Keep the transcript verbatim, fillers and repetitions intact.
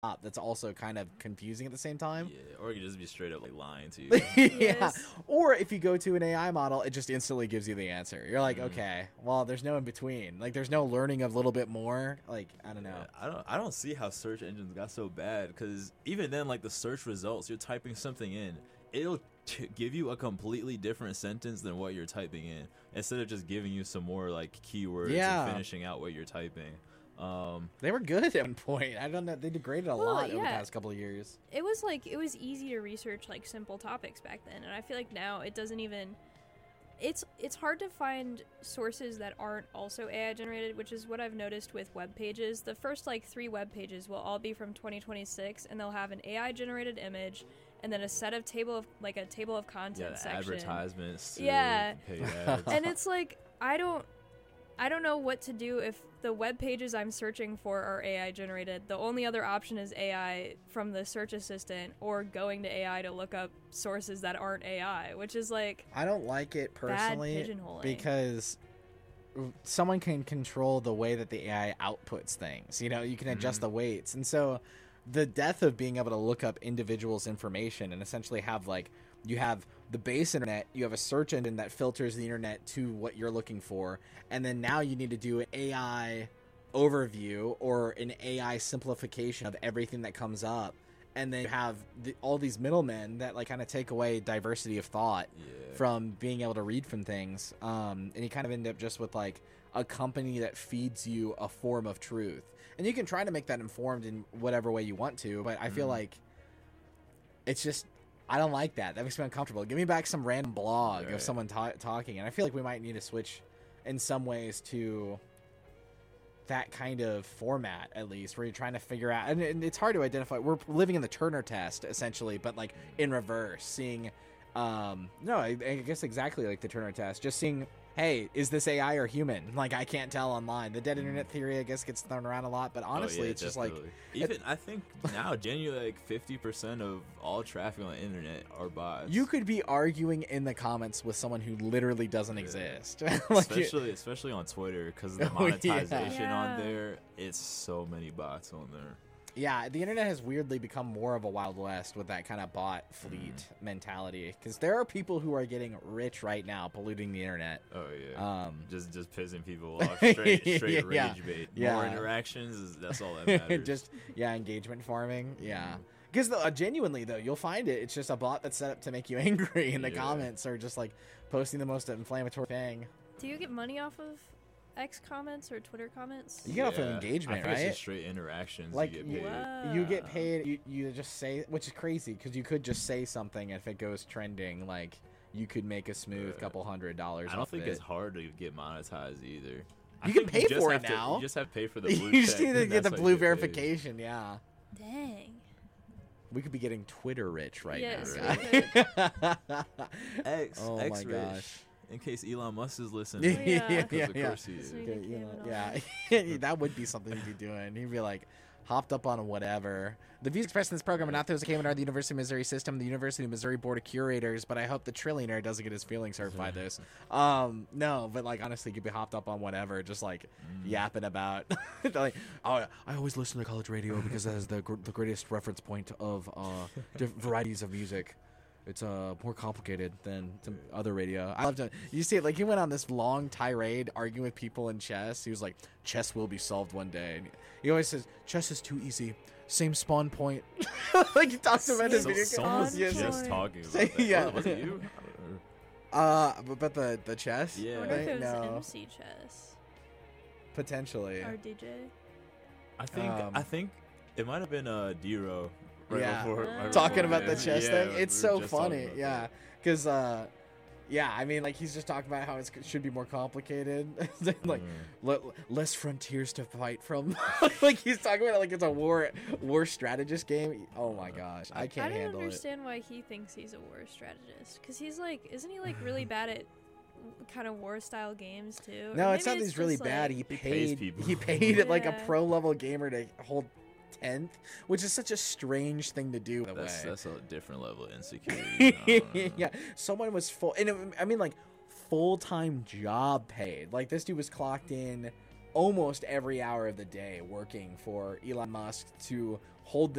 that's also kind of confusing at the same time. Yeah, or you could just be straight up like lying to you. yeah. Yes. Or if you go to an A I model, it just instantly gives you the answer. You're like, Mhm. okay, well, there's no in between. Like, there's no learning a little bit more. Like, I don't know. Yeah, I don't I don't see how search engines got so bad, because even then, like the search results, you're typing something in, it'll t- give you a completely different sentence than what you're typing in, instead of just giving you some more like keywords Yeah. and finishing out what you're typing. Um, They were good at one point. I don't know. They degraded a Well, lot over the yeah. past couple of years. It was like it was easy to research like simple topics back then, and I feel like now it doesn't even. It's it's hard to find sources that aren't also A I generated, which is what I've noticed with web pages. The first like three web pages will all be from twenty twenty-six, and they'll have an A I generated image, and then a set of table of like a table of yeah, content the section. advertisements. To Yeah. paid ads. And it's like I don't I don't know what to do if the web pages I'm searching for are A I generated. The only other option is A I from the search assistant, or going to A I to look up sources that aren't A I, which is like I don't like it personally pigeonholing. because someone can control the way that the A I outputs things. You know, you can adjust Mhm. the weights. And so the death of being able to look up individuals' information and essentially have like you have the base internet, you have a search engine that filters the internet to what you're looking for, and then now you need to do an A I overview or an A I simplification of everything that comes up. And then you have the, all these middlemen that like kind of take away diversity of thought Yeah. from being able to read from things. Um, and you kind of end up just with like a company that feeds you a form of truth. And you can try to make that informed in whatever way you want to, but I feel Mhm. like it's just, I don't like that. That makes me uncomfortable. Give me back some random blog Right. of someone ta- talking. And I feel like we might need to switch in some ways to that kind of format, at least, where you're trying to figure out, and, and it's hard to identify. We're living in the Turner test essentially, but like in reverse, seeing um no I, I guess exactly like the Turner test, just seeing, hey, is this A I or human? Like, I can't tell online. The dead internet theory, I guess, gets thrown around a lot, but honestly, Oh, yeah, it's just like definitely. even I think now genuinely like fifty percent of all traffic on the internet are bots. you could be arguing in the comments with someone who literally doesn't Yeah. exist. Like, you- especially especially on Twitter, because the Oh, yeah. monetization Yeah. on there, it's so many bots on there. yeah, the internet has weirdly become more of a Wild West with that kind of bot fleet Mm. mentality, because there are people who are getting rich right now polluting the internet. Oh yeah. Um, just just pissing people off, straight straight Yeah. rage bait. Yeah. More interactions, is, that's all that matters. just yeah, engagement farming. Yeah, Mhm. because uh, genuinely though, you'll find it. It's just a bot that's set up to make you angry, and the Yeah. comments are just like posting the most inflammatory thing. do you get money off of X comments or Twitter comments? You get off of Yeah. engagement, I think right? It's just straight interactions. Like, you you- get paid. Wow. You get paid. You, you just say, which is crazy because you could just say something if it goes trending. Like, you could make a smooth Right. couple hundred dollars. I don't off think of it's it. hard to get monetized either. I You can think pay just for have it to- now. You just have to pay for the blue You just check, need to and get the that's how blue you get paid. verification. Yeah, Dang. we could be getting Twitter rich right Yes, now. we guys. X, Oh X my rich. gosh. In case Elon Musk is listening. Oh, yeah. Because of Yeah, course he is. So you Okay, get you paid know, on yeah, that would be something he'd be doing. He'd be like hopped up on whatever. The views expressed in this program are not those that came under the University of Missouri system, the University of Missouri Board of Curators, but I hope the trillionaire doesn't get his feelings hurt by this. Um, no, but like honestly, you'd be hopped up on whatever, just like Mm. yapping about. like, oh, I always listen to college radio because that is the gr- the greatest reference point of uh, diff- varieties of music. It's uh more complicated than some other radio. I love to. You see it, like he went on this long tirade arguing with people in chess. He was like, "Chess will be solved one day." And he always says, "Chess is too easy. Same spawn point." Like he talks about his So, video someone was games. Spawn just point. talking about Say- that. yeah. Was it you? Uh, but, but the the chess. Yeah. I wonder if thing? it was no, M C Chess potentially. or D J. I think Um, I think it might have been uh D-Ro. Right Yeah. before, Uh, right Talking before about the this. chess Yeah, thing, we it's were so just talking funny. about Yeah, that. because uh, yeah, I mean, like he's just talking about how it should be more complicated, like Mm. le- less frontiers to fight from. Like he's talking about it like it's a war war strategist game. Oh my gosh, I I can't don't handle it. understand why he thinks he's a war strategist. Because he's like, isn't he like really bad at kind of war style games too? Or No, it's maybe not that he's really just, bad. like- He He pays paid. people. He paid like a Yeah. pro level gamer to hold tenth, which is such a strange thing to do. By the That's way. that's a different level of insecurity. I don't know. Yeah, someone was full, and it, I mean like full time job paid. Like this dude was clocked in almost every hour of the day working for Elon Musk to hold